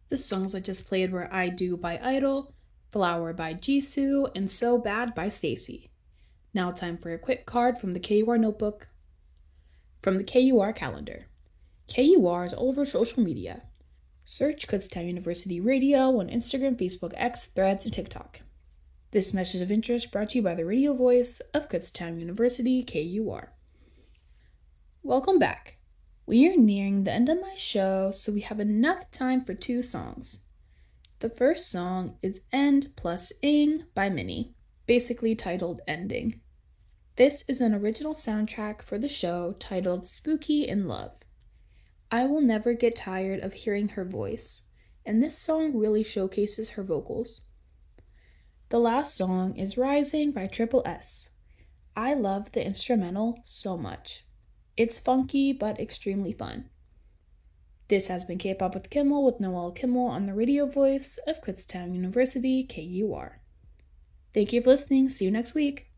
The songs I just played were I Do by Idol, Flower by Jisoo, and So Bad by Stacy. Now time for a quick card from the KUR notebook. From the KUR calendar. KUR is all over social media. Search Kutztown University Radio on Instagram, Facebook, X, Threads, and TikTok. This message of interest brought to you by the radio voice of Kutztown University, KUR. Welcome back. We are nearing the end of my show, so we have enough time for 2 songs. The first song is End plus Ing by Minnie, basically titled Ending. This is an original soundtrack for the show titled Spooky in Love. I will never get tired of hearing her voice, and this song really showcases her vocals. The last song is Rising by Triple S. I love the instrumental so much. It's funky but extremely fun. This has been K-Pop with Kimmel with Noelle Kimmel on the radio voice of Kutztown University, KUR. Thank you for listening. See you next week.